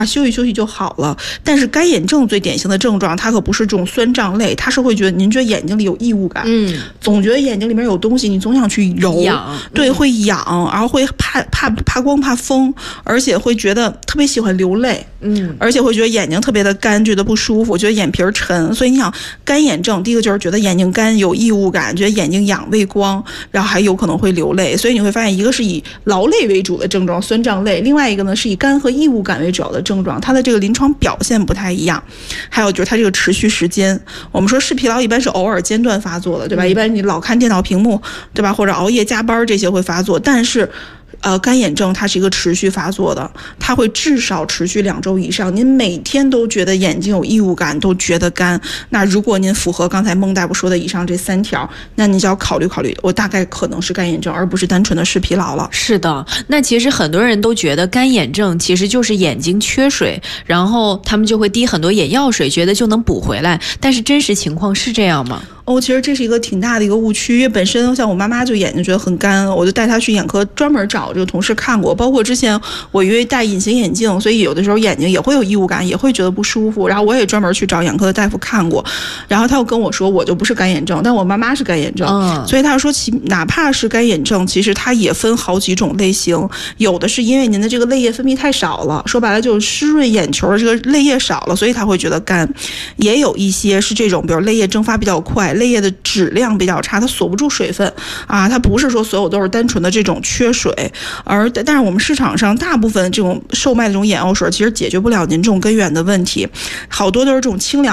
休息休息就好了。但是干眼症最典型的症状，它可不是这种酸胀类，它是会觉得您觉得眼睛里有异物感，总觉得眼睛里面有东西，你总想去揉，对，会痒，然后会怕光怕风，而且会觉得特别喜欢流泪，而且会觉得眼睛特别的干，觉得不舒服，觉得眼皮沉。所以你想干眼症，第一个就是觉得眼睛干有异物感，觉得眼睛痒畏光，然后还有可能会流泪。所以你会发现，一个是以劳累为主的症状，酸胀类，另外一个呢是以干和异物感为主要的症状，它的这个临床表现不太一样。还有就是它这个持续时间，我们说视疲劳一般是偶尔间断发作的，对吧？一般你老看电脑屏幕，对吧？或者熬夜加班这些会发作，但是干眼症它是一个持续发作的，它会至少持续2周以上，您每天都觉得眼睛有异物感，都觉得干。那如果您符合刚才孟大夫说的以上这3条，那您就要考虑考虑，我大概可能是干眼症，而不是单纯的视疲劳了。 是的，那其实很多人都觉得干眼症其实就是眼睛缺水，然后他们就会滴很多眼药水，觉得就能补回来。但是真实情况是这样吗？ 其实这是一个挺大的一个误区，因为本身像我妈妈就眼睛觉得很干，我就带她去眼科专门找这个同事看过，包括之前我因为戴隐形眼镜，所以有的时候眼睛也会有异物感，也会觉得不舒服，然后我也专门去找眼科的大夫看过，然后他又跟我说我就不是干眼症，但我妈妈是干眼症，所以他说哪怕是干眼症，其实它也分好几种类型，有的是因为您的这个泪液分泌太少了，说白了就是湿润眼球的这个泪液少了，所以他会觉得干，也有一些是这种比如泪液蒸发比较快，泪液的质量比较差，它锁不住水分啊，它不是说所有都是单纯的这种缺水，但是我们市场上大部分这种售卖的这种眼药水其实解决不了您这种根源的问题，好多都是这种清凉